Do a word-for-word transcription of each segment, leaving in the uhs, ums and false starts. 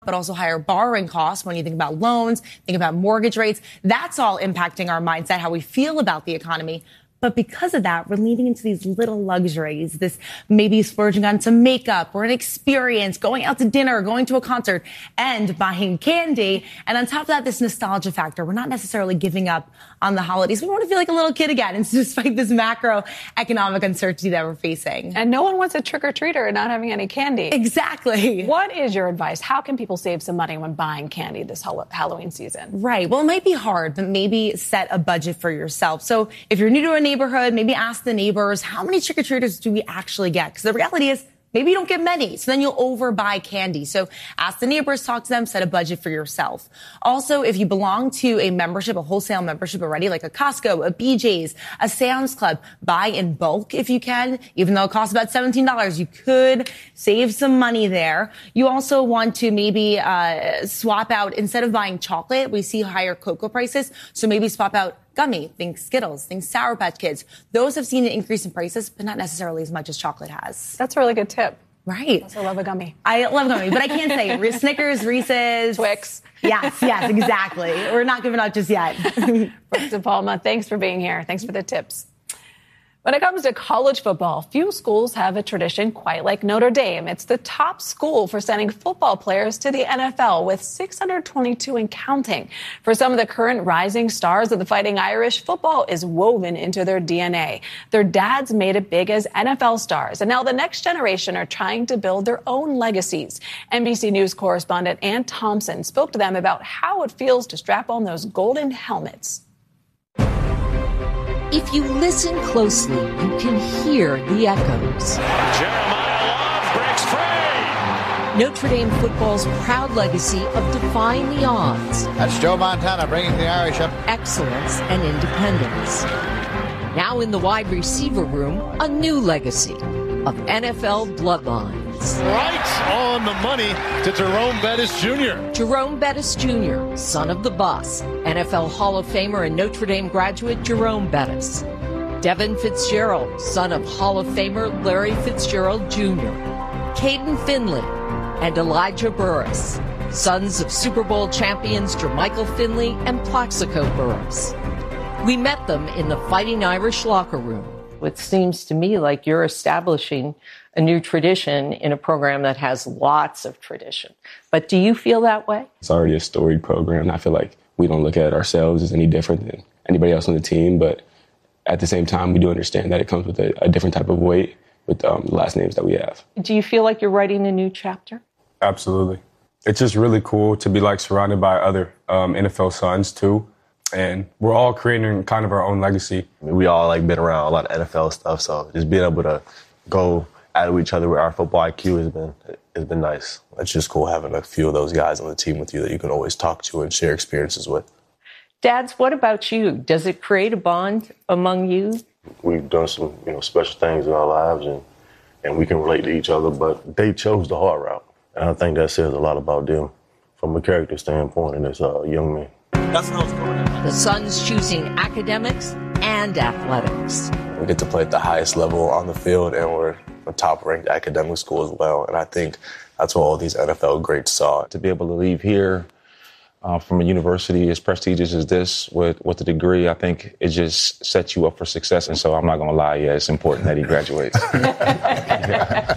but also higher borrowing costs when you think about loans, think about mortgage rates. That's all impacting our mindset, how we feel about the economy. But because of that, we're leaning into these little luxuries, this maybe splurging on some makeup or an experience, going out to dinner, going to a concert, and buying candy. And on top of that, this nostalgia factor. We're not necessarily giving up on the holidays. We want to feel like a little kid again, and despite this macroeconomic uncertainty that we're facing. And no one wants a trick-or-treater and not having any candy. Exactly. What is your advice? How can people save some money when buying candy this Halloween season? Right. Well, it might be hard, but maybe set a budget for yourself. So if you're new to a neighborhood, maybe ask the neighbors, how many trick-or-treaters do we actually get? Because the reality is, maybe you don't get many, so then you'll overbuy candy. So ask the neighbors, talk to them, set a budget for yourself. Also, if you belong to a membership, a wholesale membership already, like a Costco, a B J's, a Sam's Club, buy in bulk if you can. Even though it costs about seventeen dollars, you could save some money there. You also want to maybe uh swap out, instead of buying chocolate, we see higher cocoa prices, so maybe swap out gummy, think Skittles, think Sour Patch Kids. Those have seen an increase in prices, but not necessarily as much as chocolate has. That's a really good tip. Right. I also love a gummy. I love gummy, but I can't say Re- Snickers, Reese's. Twix. Yes, yes, exactly. We're not giving out just yet. Brooke De Palma, thanks for being here. Thanks for the tips. When it comes to college football, few schools have a tradition quite like Notre Dame. It's the top school for sending football players to the N F L, with six hundred twenty-two and counting. For some of the current rising stars of the Fighting Irish, football is woven into their D N A. Their dads made it big as N F L stars, and now the next generation are trying to build their own legacies. N B C News correspondent Ann Thompson spoke to them about how it feels to strap on those golden helmets. If you listen closely, you can hear the echoes. Jeremiah Love breaks free. Notre Dame football's proud legacy of defying the odds. That's Joe Montana bringing the Irish up. Excellence and independence. Now in the wide receiver room, a new legacy of N F L bloodlines. Right on the money to Jerome Bettis Junior Jerome Bettis Junior, son of the boss, N F L Hall of Famer and Notre Dame graduate Jerome Bettis. Devin Fitzgerald, son of Hall of Famer Larry Fitzgerald Junior Caden Finley and Elijah Burris, sons of Super Bowl champions Jermichael Finley and Plaxico Burris. We met them in the Fighting Irish locker room. It seems to me like you're establishing a new tradition in a program that has lots of tradition. But do you feel that way? It's already a storied program. I feel like we don't look at ourselves as any different than anybody else on the team. But at the same time, we do understand that it comes with a, a different type of weight with um, the last names that we have. Do you feel like you're writing a new chapter? Absolutely. It's just really cool to be like surrounded by other um, N F L sons too. And we're all creating kind of our own legacy. I mean, we all like been around a lot of N F L stuff, so just being able to go at each other with our football I Q has been has been nice. It's just cool having a few of those guys on the team with you that you can always talk to and share experiences with. Dads, what about you? Does it create a bond among you? We've done some, you know, special things in our lives, and and we can relate to each other, but they chose the hard route. And I think that says a lot about them from a character standpoint and as a young man. That's what I was going at. The Suns choosing academics and athletics. We get to play at the highest level on the field, and we're a top-ranked academic school as well. And I think that's what all these N F L greats saw. To be able to leave here uh, from a university as prestigious as this with, with a degree, I think it just sets you up for success. And so I'm not going to lie, yeah, it's important that he graduates. Yeah.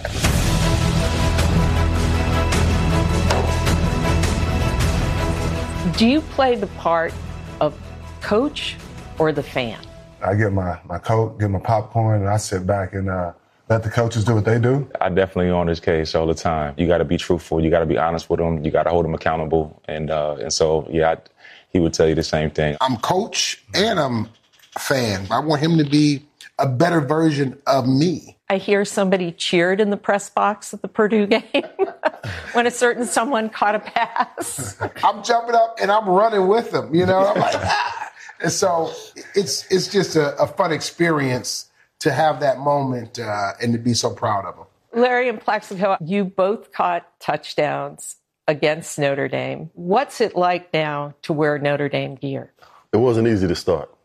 Do you play the part of coach or the fan? I get my, my coat, get my popcorn, and I sit back and uh, let the coaches do what they do. I definitely on his case all the time. You got to be truthful. You got to be honest with him. You got to hold him accountable. And uh, and so, yeah, I, he would tell you the same thing. I'm coach and I'm a fan. I want him to be a better version of me. I hear somebody cheered in the press box at the Purdue game when a certain someone caught a pass. I'm jumping up and I'm running with them, you know. I'm like, ah! And so it's it's just a, a fun experience to have that moment uh, and to be so proud of them. Larry and Plaxico, you both caught touchdowns against Notre Dame. What's it like now to wear Notre Dame gear? It wasn't easy to start.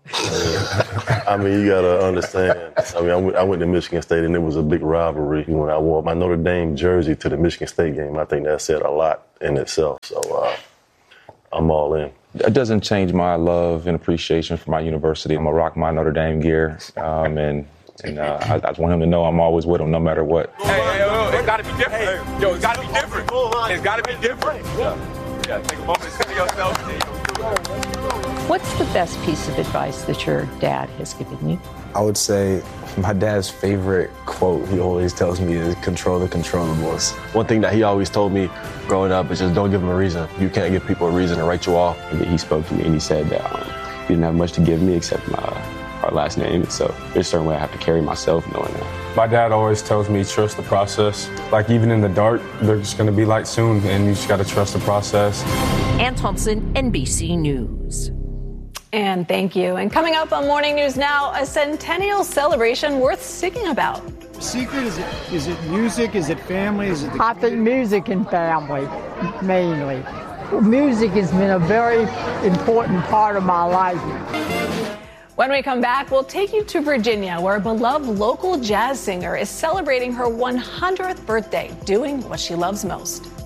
I mean, you gotta understand. I mean, I went, I went to Michigan State, and it was a big rivalry. When I wore my Notre Dame jersey to the Michigan State game, I think that said a lot in itself. So uh, I'm all in. It doesn't change my love and appreciation for my university. I'm gonna rock my Notre Dame gear, um, and and uh, I, I just want him to know I'm always with him, no matter what. Hey, hey, oh, it's gotta be different. Hey, yo, it's gotta be different. It's gotta be different. Yeah. You gotta take a moment to see yourself. What's the best piece of advice that your dad has given you? I would say my dad's favorite quote he always tells me is control the controllables. One thing that he always told me growing up is just don't give them a reason. You can't give people a reason to write you off. He spoke to me and he said that um, he didn't have much to give me except my our last name. So there's a certain way I have to carry myself knowing that. My dad always tells me trust the process. Like even in the dark, there's going to be light soon, and you just got to trust the process. Ann Thompson, N B C News. And thank you. And coming up on Morning News Now, a centennial celebration worth singing about. Secret, is it, is it music? Is it family? Is it the I think music and family, mainly. Music has been a very important part of my life. When we come back, we'll take you to Virginia, where a beloved local jazz singer is celebrating her one hundredth birthday, doing what she loves most.